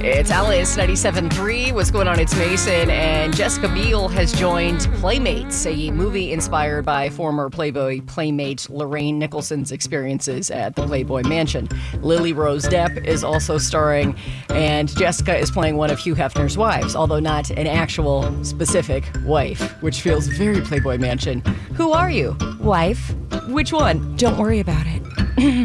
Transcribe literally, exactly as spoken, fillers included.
It's Alice ninety-seven point three. What's going on? It's Mason, and Jessica Biel has joined Playmates, a movie inspired by former Playboy playmate Lorraine Nicholson's experiences at the Playboy Mansion. Lily Rose Depp is also starring, and Jessica is playing one of Hugh Hefner's wives, although not an actual specific wife, which feels very Playboy Mansion. Who are you? Wife. Which one? Don't worry about it.